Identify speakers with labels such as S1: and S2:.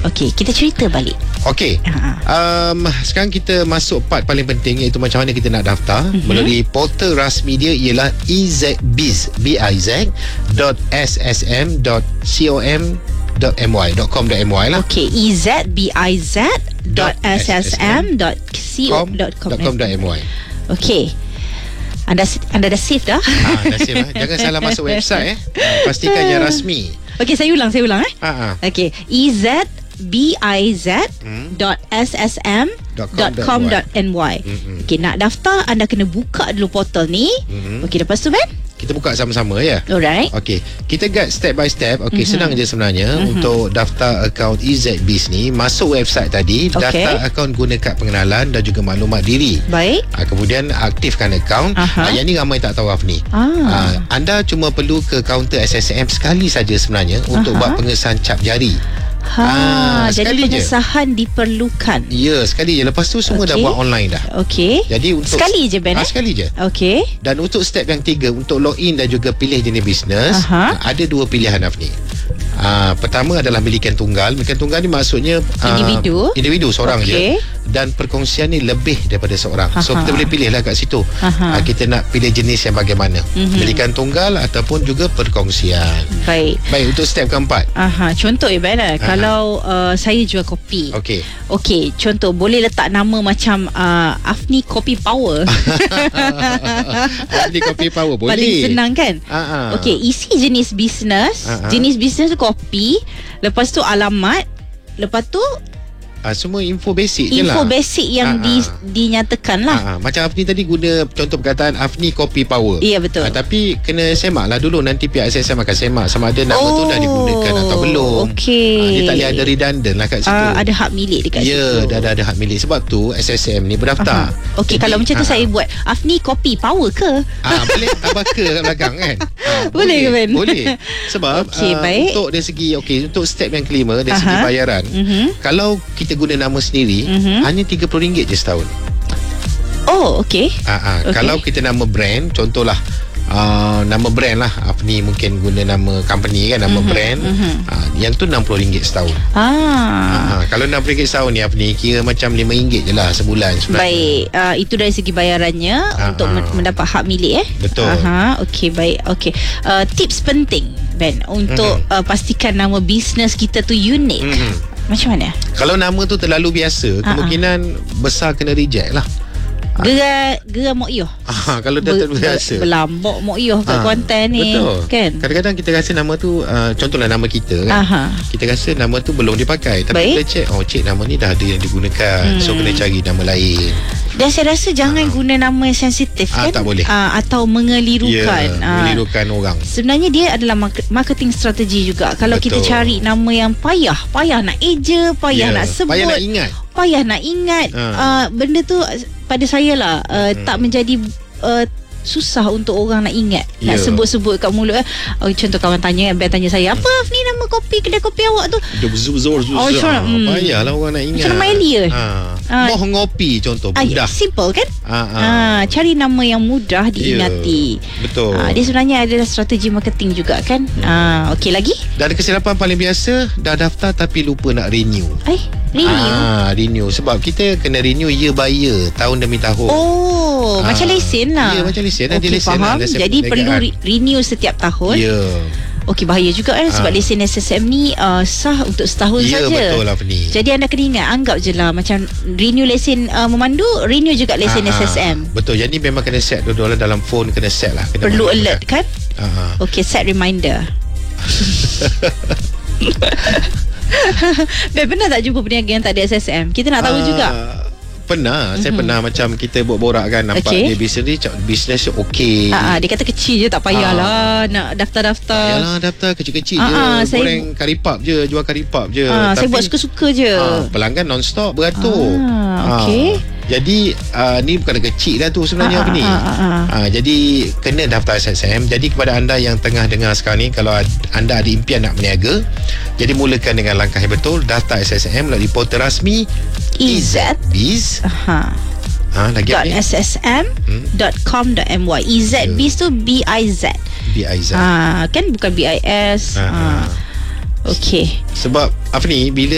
S1: Okey, kita cerita balik.
S2: Okey. Sekarang kita masuk part paling penting, iaitu macam mana kita nak daftar. Melalui portal rasmi dia ialah ezbiz, biz.ssm.com.my lah.
S1: Okey, ezbiz.ssm.co.com.my. Okey. Anda dah save dah?
S2: Dah save lah. Jangan salah masuk website pastikan yang rasmi.
S1: Okey, saya ulang Okey, ezbiz.ssm.com.my. Okey, nak daftar anda kena buka dulu portal ni. Okey, lepas tu
S2: kita buka sama-sama ya.
S1: Alright.
S2: Okey, kita guide step by step. Okey, senang je sebenarnya untuk daftar akaun ezbiz ni. Masuk website tadi, daftar akaun guna kad pengenalan dan juga maklumat diri.
S1: Baik.
S2: Kemudian aktifkan akaun. Yang ni ramai tak tahu Afni. Anda cuma perlu ke kaunter SSM sekali saja sebenarnya untuk buat pengesahan cap jari.
S1: Jadi pengesahan diperlukan.
S2: Ya, sekali je. Lepas tu semua dah buat online dah.
S1: Okey.
S2: Jadi untuk
S1: sekali je Ben.
S2: Sekali je.
S1: Okey.
S2: Dan untuk step yang 3, untuk login dan juga pilih jenis bisnes, ada 2 pilihan Afni. Pertama adalah milikan tunggal. Milikan tunggal ni maksudnya individu seorang je. Dan perkongsian ni lebih daripada seorang. So kita boleh pilih lah kat situ. Kita nak pilih jenis yang bagaimana, milikan tunggal ataupun juga perkongsian. Baik, untuk step keempat.
S1: Contoh Ben, kalau saya jual kopi. Okey, contoh boleh letak nama macam Afni Kopi Power.
S2: Afni Kopi Power boleh.
S1: Paling senang kan? Okey, isi jenis bisnes. Jenis bisnes tu kopi. Lepas tu alamat. Lepas tu
S2: semua info basic je lah.
S1: Info basic yang dinyatakan lah.
S2: Macam Afni tadi guna contoh perkataan Afni Kopi Power.
S1: Ya, betul.
S2: Tapi kena semak lah dulu. Nanti pihak SSM akan semak sama ada nama tu dah digunakan atau belum. Dia tak boleh ada redundant lah kat situ.
S1: Ada hak milik dekat situ.
S2: Ya, dah ada hak milik. Sebab tu SSM ni berdaftar.
S1: Okey, kalau macam tu saya buat Afni Kopi Power ke?
S2: Boleh tambah ke kat belakang kan?
S1: Boleh ke Ben?
S2: Boleh. Sebab untuk dari segi untuk step yang kelima, dari segi bayaran, kalau kita guna nama sendiri, hanya RM30 je setahun.
S1: Okey.
S2: Kalau kita nama brand, contohlah nama brand lah, Afni mungkin guna nama company kan, nama brand, yang tu RM60 setahun. Kalau RM60 setahun ni Afni kira macam RM5 je lah sebulan sebenarnya.
S1: Baik, itu dari segi bayarannya untuk mendapat hak milik.
S2: Betul.
S1: Okey, baik. Okey, tips penting Ben untuk pastikan nama bisnes kita tu unik. Macam mana?
S2: Kalau nama tu terlalu biasa, kemungkinan besar kena reject lah.
S1: Gerak Mok Yoh.
S2: Kalau dah terbiasa
S1: berlambak Mok Yoh kat Kuantan ni.
S2: Betul.
S1: Kan?
S2: Kadang-kadang kita rasa nama tu contohlah nama kita kan. Kita rasa nama tu belum dipakai. Tapi kita cek, cik nama ni dah ada yang digunakan. So kena cari nama lain.
S1: Dan saya rasa jangan guna nama yang sensitif kan.
S2: Tak boleh.
S1: Atau mengelirukan.
S2: Mengelirukan orang.
S1: Sebenarnya dia adalah marketing strategi juga. Kalau kita cari nama yang payah nak eja, payah nak sebut, payah nak ingat, benda tu pada saya lah tak menjadi susah untuk orang nak ingat, nak sebut-sebut kat mulut. Contoh kawan tanya saya, apa ni nama kopi, kedai kopi awak tu?
S2: Payahlah orang nak ingat.
S1: Macam nama Elia
S2: Moh ngopi contoh, mudah.
S1: Simple kan? Cari nama yang mudah diingati.
S2: Betul.
S1: Dia sebenarnya adalah strategi marketing juga kan. Okey, lagi?
S2: Dan kesilapan paling biasa, dah daftar tapi lupa nak renew. Renew. Sebab kita kena renew year by year, tahun demi tahun.
S1: Macam lesen lah.
S2: Ya, macam lesen.
S1: Okay, faham. Jadi perlu renew setiap tahun.
S2: Ya.
S1: Okey, bahaya juga kan sebab lesen SSM ni sah untuk setahun saja.
S2: Ya, betul lah Afni.
S1: Jadi anda kena ingat, anggap je lah macam renew lesen memandu, renew juga lesen SSM.
S2: Betul. Jadi memang kena set dulu dalam phone, kena set lah.
S1: Perlu alert kan? Okey, set reminder. Pernah tak jumpa peniaga yang tak ada SSM? Kita nak tahu juga.
S2: Pernah. Saya pernah macam kita borak kan, nampak dia bisnes okey.
S1: Dia kata kecil je, tak payahlah nak daftar-daftar.
S2: Yalah, daftar kecil-kecil je. Goreng karipap je, jual karipap je.
S1: Saya buat suka-suka je.
S2: Pelanggan non-stop beratur.
S1: Okey.
S2: Jadi ni bukan kecil dah tu sebenarnya ni. Jadi kena daftar SSM. Jadi kepada anda yang tengah dengar sekarang ni, kalau anda ada impian nak berniaga, jadi mulakan dengan langkah yang betul. Daftar SSM melalui portal rasmi ezbiz. Lagi
S1: .ssm.com.my. ezbiz tu BIZ. Kan bukan BIS. Okey.
S2: Sebab apa ni, bila